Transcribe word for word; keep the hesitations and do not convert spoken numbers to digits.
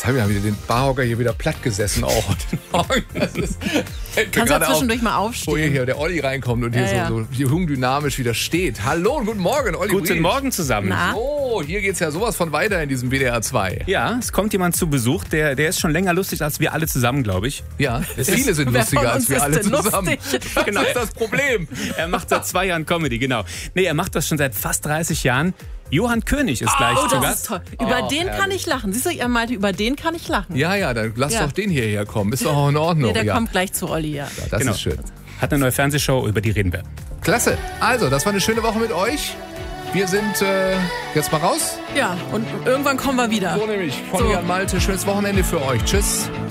Jetzt haben wir wieder den Barhocker hier wieder platt gesessen auch heute Morgen. Das ist, kannst du zwischendurch mal aufstehen. Wo hier der Olli reinkommt und hier ja, ja. so, so jung dynamisch wieder steht. Hallo und guten Morgen, Olli. Guten Briesch. Morgen zusammen. Na? Oh, hier geht's ja sowas von weiter in diesem W D R zwei. Ja, es kommt jemand zu Besuch, der, der ist schon länger lustig als wir alle zusammen, glaube ich. Ja, viele sind Wer lustiger von als uns wir ist alle denn zusammen. lustig? Genau, das ist das Problem. Er macht seit zwei Jahren Comedy, genau. Nee, er macht das schon seit fast dreißig Jahren. Johann König ist gleich Oh, zu das Gast. ist toll. Über Oh, den kann herrlich. ich lachen. Siehst du, ihr meinte, über den kann ich lachen. Ja, ja, dann lass Ja. doch den hierher kommen. Ist doch auch in Ordnung. Nee, der ja. kommt gleich zu Olli, ja. Ja, das Genau. ist schön. Hat eine neue Fernsehshow, über die reden wir. Klasse. Also, das war eine schöne Woche mit euch. Wir sind äh, jetzt mal raus. Ja, und irgendwann kommen wir wieder. So nämlich. Von So. Jan Malte. Schönes Wochenende für euch. Tschüss.